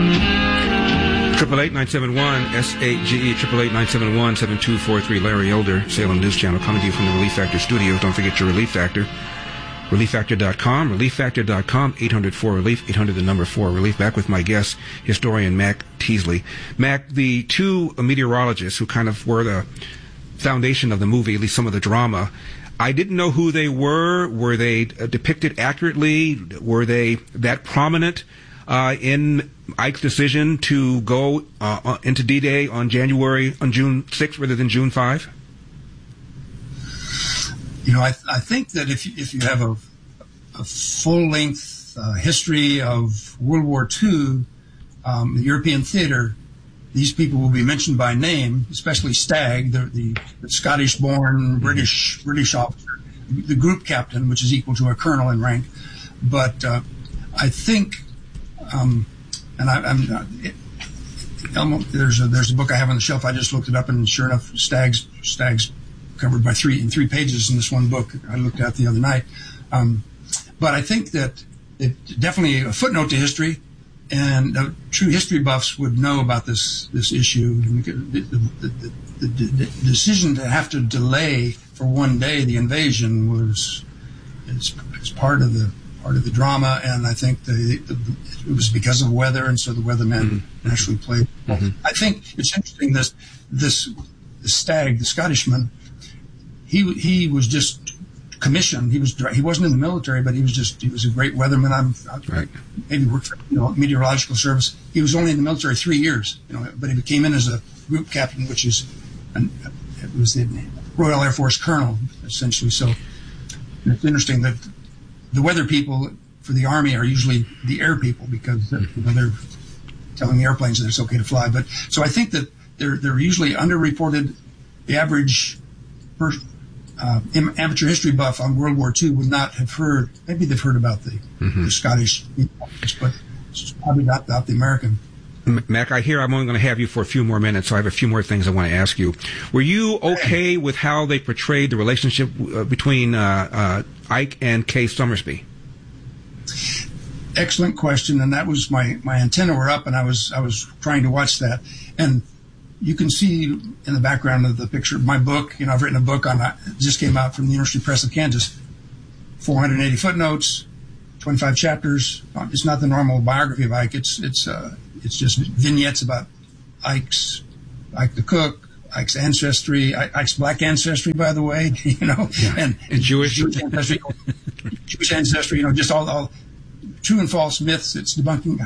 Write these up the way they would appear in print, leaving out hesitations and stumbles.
888-971-SAGE, 888-971-7243. Larry Elder, Salem News Channel, coming to you from the Relief Factor studios. Don't forget your Relief Factor. ReliefFactor.com, ReliefFactor.com, 800-4-RELIEF, 800-4-RELIEF. Back with my guest, historian Mac Teasley. Mac, the two meteorologists who kind of were the foundation of the movie, at least some of the drama, I didn't know who they were. Were they depicted accurately? Were they that prominent in Ike's decision to go into D-Day on June 6th rather than June 5? You know, I think that if you have a full-length history of World War II, the European theater, these people will be mentioned by name, especially Stagg, the Scottish-born British officer, the group captain, which is equal to a colonel in rank. But I think, there's a book I have on the shelf. I just looked it up, and sure enough, Stagg's covered by in three pages in this one book I looked at the other night. But I think that it's definitely a footnote to history, and true history buffs would know about this issue. The decision to have to delay for one day the invasion it's part of the drama, and I think it was because of weather, and so the weathermen naturally played. I think it's interesting this Stagg, the Scottishman. He was just commissioned. He wasn't in the military, but he was a great weatherman. Maybe worked for meteorological service. He was only in the military 3 years, but he came in as a group captain, which it was the Royal Air Force colonel essentially. So it's interesting that the weather people for the Army are usually the air people, because they're telling the airplanes that it's okay to fly. But so I think that they're usually underreported. The average amateur history buff on World War II would not have heard. Maybe they've heard about the Scottish, but it's probably not about the American. Mac, I hear I'm only going to have you for a few more minutes, so I have a few more things I want to ask you. Were you okay with how they portrayed the relationship between Ike and Kay Summersby? Excellent question, and that was my antenna were up, and I was trying to watch that, and you can see in the background of the picture my book. I've written a book on it. Just came out from the University Press of Kansas. 480 footnotes, 25 chapters. It's not the normal biography of Ike. It's just vignettes about Ike the cook, Ike's ancestry, Ike's black ancestry, by the way. And Jewish ancestry, Jewish ancestry. Just all true and false myths. It's debunking.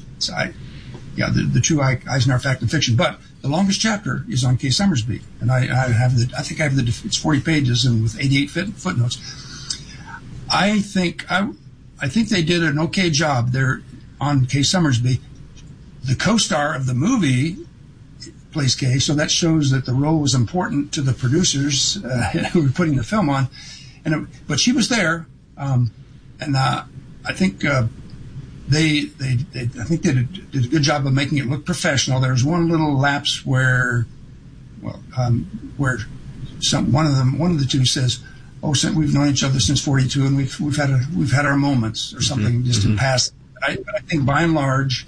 The true Ike Eisenhower fact and fiction. But the longest chapter is on Kay Summersby, and I think it's 40 pages and with 88 footnotes. I think they did an okay job there on Kay Summersby. The co-star of the movie plays Kay, so that shows that the role was important to the producers who were putting the film on. But she was there, and I think they did a good job of making it look professional. There was one little lapse where one of the two says, "Oh, we've known each other since '42, and we've had our moments," or something just in passing. I think by and large,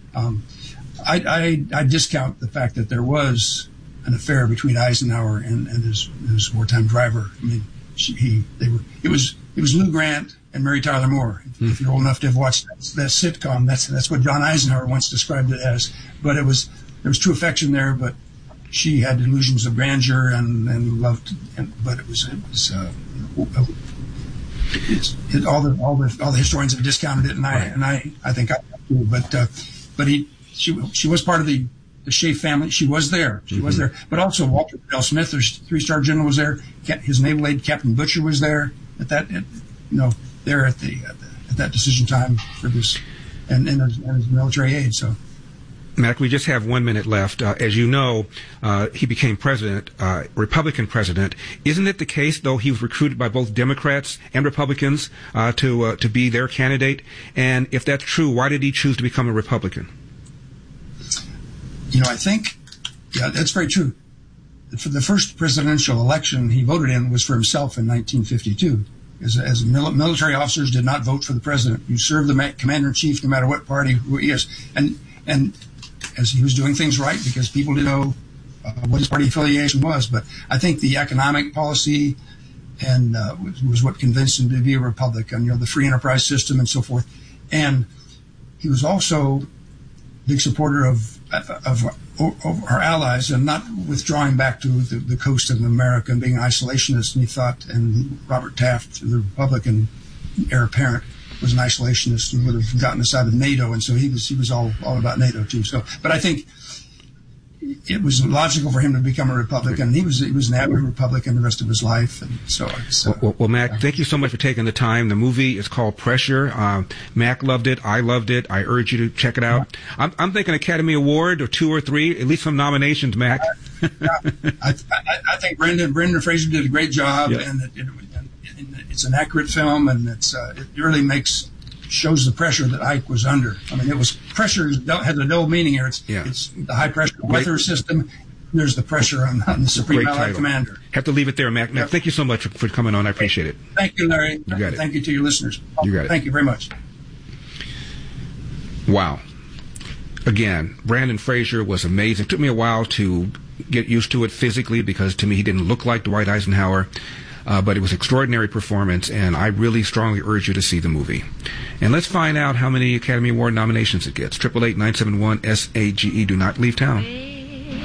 I discount the fact that there was an affair between Eisenhower and his wartime driver. I mean, it was Lou Grant and Mary Tyler Moore. If you're old enough to have watched that sitcom, that's what John Eisenhower once described it as. But there was true affection there, but she had delusions of grandeur and loved. But all the historians have discounted it, and I think I do. But she was part of the Shea family. She was there. She was there. But also Walter Bell Smith, their 3-star general, was there. His naval aide, Captain Butcher, was there at that. There at that decision time for this, and his military aide. So, Mac, we just have 1 minute left. As you know, he became president, Republican president. Isn't it the case, though, he was recruited by both Democrats and Republicans to be their candidate? And if that's true, why did he choose to become a Republican? I think, that's very true. For the first presidential election he voted in was for himself in 1952. As military officers did not vote for the president. You serve the commander-in-chief no matter what party he is. And and as he was doing things right because people didn't know what his party affiliation was. But I think the economic policy and was what convinced him to be a Republican, the free enterprise system and so forth. And he was also a big supporter of our allies and not withdrawing back to the coast of America and being isolationist. And he thought, and Robert Taft, the Republican heir apparent, was an isolationist and would have gotten us out of NATO. And so he was all about NATO too. So, but I think it was logical for him to become a Republican. He was an avid Republican the rest of his life, and so. Well, Mac, thank you so much for taking the time. The movie is called Pressure. Mac loved it. I loved it. I urge you to check it out. I'm thinking Academy Award or 2 or 3, at least some nominations, Mac. I think Brendan Fraser did a great job, and it's an accurate film, and it really shows the pressure that Ike was under. I mean, pressure has a double meaning here. It's the high pressure weather system. There's the pressure on the Supreme Allied Commander. Have to leave it there, Mac. Mac, thank you so much for coming on. I appreciate it. Thank you, Larry. You got it. Thank you to your listeners. You got it. Thank you very much. Wow. Again, Brendan Fraser was amazing. It took me a while to get used to it physically because to me he didn't look like Dwight Eisenhower. But it was an extraordinary performance, and I really strongly urge you to see the movie. And let's find out how many Academy Award nominations it gets. 888-971-SAGE. Do not leave town.